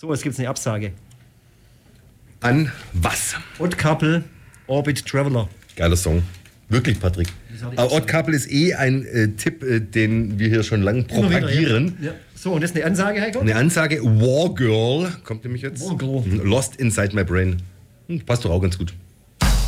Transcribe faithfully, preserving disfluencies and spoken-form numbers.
So, jetzt gibt es eine Absage. An was? Odd Couple, Orbit Traveler. Geiler Song. Wirklich, Patrick. Aber Odd Couple ist eh ein äh, Tipp, äh, den wir hier schon lange propagieren. Ja. Ja. So, und das ist eine Ansage, Heiko? Eine Ansage, War Girl, kommt nämlich jetzt. War Girl. Lost Inside My Brain. Hm, passt doch auch ganz gut.